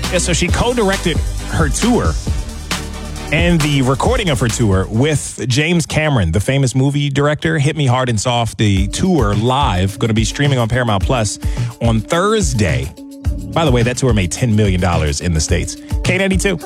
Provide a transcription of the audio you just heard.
Yeah, so she co-directed her tour and the recording of her tour with James Cameron, the famous movie director. Hit Me Hard and Soft, the tour live, going to be streaming on Paramount Plus on Thursday. By the way, that tour made $10 million in the States. K92.